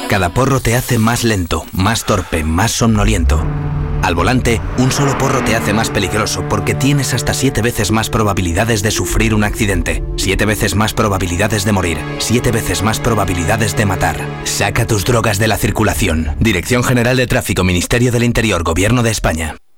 Cada porro te hace más lento, más torpe, más somnoliento. Al volante, un solo porro te hace más peligroso porque tienes hasta 7 veces más probabilidades de sufrir un accidente, 7 veces más probabilidades de morir, 7 veces más probabilidades de matar. Saca tus drogas de la circulación. Dirección General de Tráfico, Ministerio del Interior, Gobierno de España.